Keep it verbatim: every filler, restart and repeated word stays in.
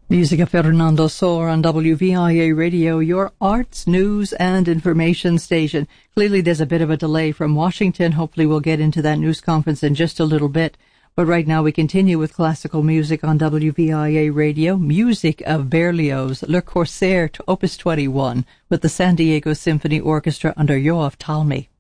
Music of Fernando Sor on W V I A Radio, your arts, news, and information station. Clearly there's a bit of a delay from Washington. Hopefully we'll get into that news conference in just a little bit. But right now we continue with classical music on W V I A Radio. Music of Berlioz, Le Corsaire to Opus twenty-one, with the San Diego Symphony Orchestra under Yoav Talmi.